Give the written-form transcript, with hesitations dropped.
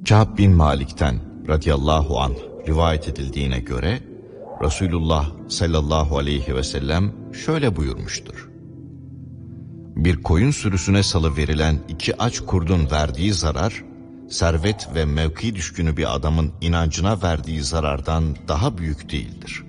Kâb bin Malik'ten radıyallahu anh rivayet edildiğine göre Resulullah sallallahu aleyhi ve sellem şöyle buyurmuştur: Bir koyun sürüsüne salıverilen 2 aç kurdun verdiği zarar, servet ve mevki düşkünü bir adamın inancına verdiği zarardan daha büyük değildir.